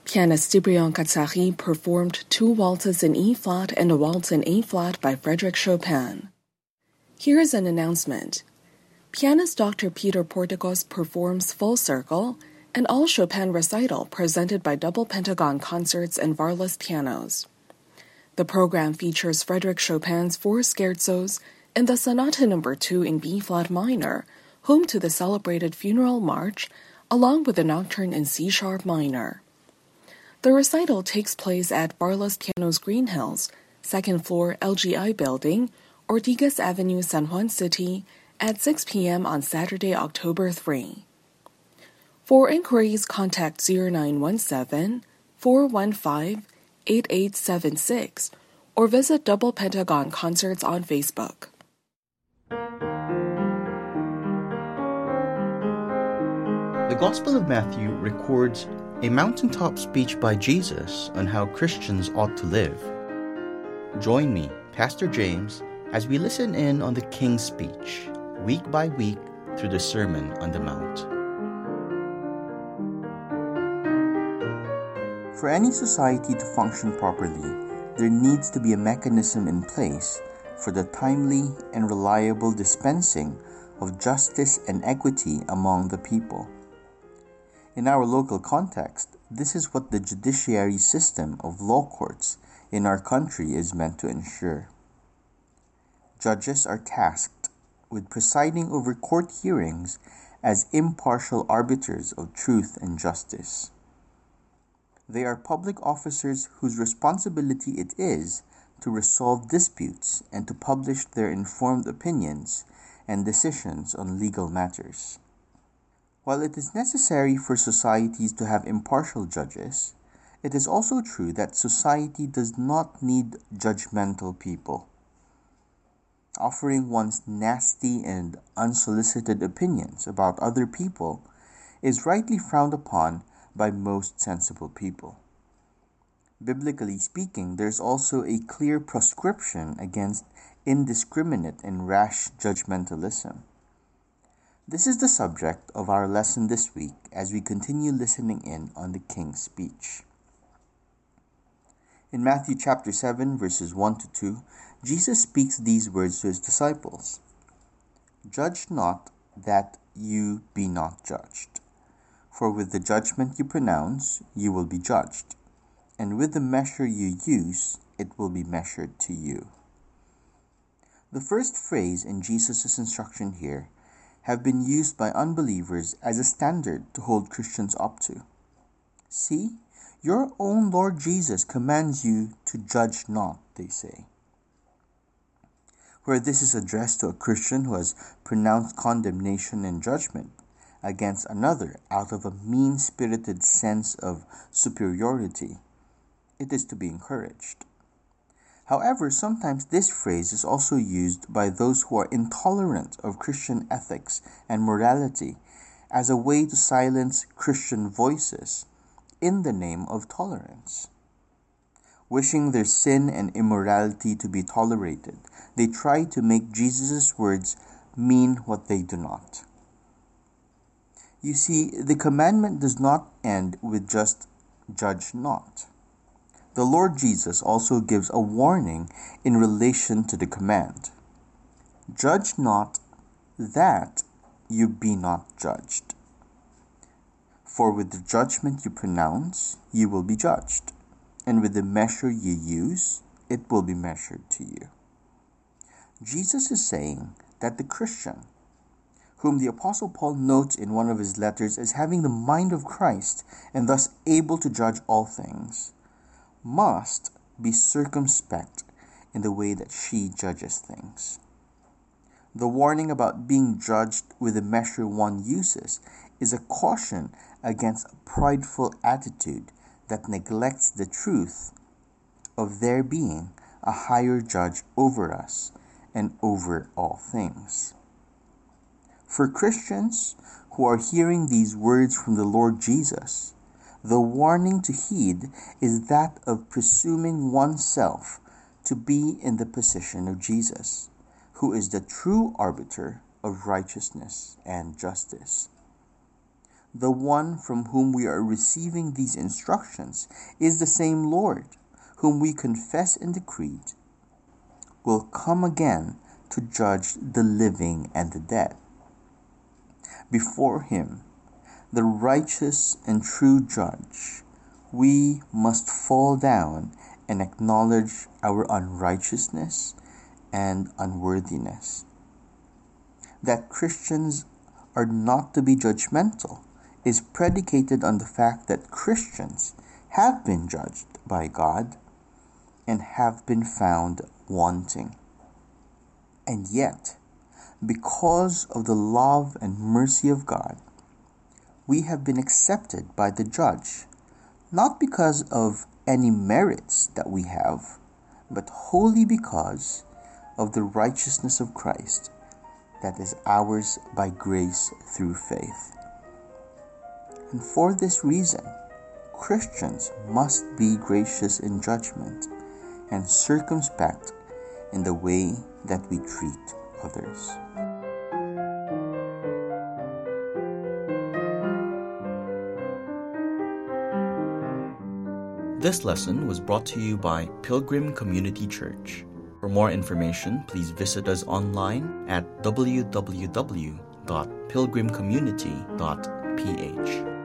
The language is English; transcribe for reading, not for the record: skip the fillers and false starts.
Pianist Cyprien Katsari performed 2 waltzes in E-flat and a waltz in A-flat by Frédéric Chopin. Here is an announcement. Pianist Dr. Peter Porticos performs Full Circle, an all-Chopin recital presented by Double Pentagon Concerts and Varlas Pianos. The program features Frédéric Chopin's 4 scherzos and the Sonata No. 2 in B-flat minor, home to the celebrated Funeral March, along with a nocturne in C-sharp minor. The recital takes place at Varlas Pianos Green Hills, 2nd floor LGI Building, Ortigas Avenue, San Juan City, at 6 p.m. on Saturday, October 3. For inquiries, contact 0917-415-8876 or visit Double Pentagon Concerts on Facebook. The Gospel of Matthew records a mountaintop speech by Jesus on how Christians ought to live. Join me, Pastor James, as we listen in on the King's speech, week by week through the Sermon on the Mount. For any society to function properly, there needs to be a mechanism in place for the timely and reliable dispensing of justice and equity among the people. In our local context, this is what the judiciary system of law courts in our country is meant to ensure. Judges are tasked with presiding over court hearings as impartial arbiters of truth and justice. They are public officers whose responsibility it is to resolve disputes and to publish their informed opinions and decisions on legal matters. While it is necessary for societies to have impartial judges, it is also true that society does not need judgmental people. Offering one's nasty and unsolicited opinions about other people is rightly frowned upon by most sensible people. Biblically speaking, there's also a clear proscription against indiscriminate and rash judgmentalism. This is the subject of our lesson this week as we continue listening in on the King's speech. In Matthew chapter 7, verses 1 to 2, Jesus speaks these words to his disciples. Judge not that you be not judged. For with the judgment you pronounce, you will be judged, and with the measure you use, it will be measured to you. The first phrase in Jesus' instruction here have been used by unbelievers as a standard to hold Christians up to. See, your own Lord Jesus commands you to judge not, they say. Where this is addressed to a Christian who has pronounced condemnation and judgment against another out of a mean-spirited sense of superiority, it is to be encouraged. However, sometimes this phrase is also used by those who are intolerant of Christian ethics and morality as a way to silence Christian voices in the name of tolerance. Wishing their sin and immorality to be tolerated, they try to make Jesus' words mean what they do not. You see, the commandment does not end with just judge not. The Lord Jesus also gives a warning in relation to the command. Judge not that you be not judged. For with the judgment you pronounce, you will be judged, and with the measure you use, it will be measured to you. Jesus is saying that the Christian, whom the Apostle Paul notes in one of his letters as having the mind of Christ and thus able to judge all things, must be circumspect in the way that she judges things. The warning about being judged with the measure one uses is a caution against a prideful attitude that neglects the truth of there being a higher judge over us and over all things. For Christians who are hearing these words from the Lord Jesus, the warning to heed is that of presuming oneself to be in the position of Jesus, who is the true arbiter of righteousness and justice. the one from whom we are receiving these instructions is the same Lord whom we confess in the Creed, will come again to judge the living and the dead. Before him, the righteous and true judge, we must fall down and acknowledge our unrighteousness and unworthiness. That Christians are not to be judgmental is predicated on the fact that Christians have been judged by God and have been found wanting. And yet, because of the love and mercy of God, we have been accepted by the judge, not because of any merits that we have, but wholly because of the righteousness of Christ that is ours by grace through faith. And for this reason, Christians must be gracious in judgment and circumspect in the way that we treat others. This lesson was brought to you by Pilgrim Community Church. For more information, please visit us online at www.pilgrimcommunity.ph.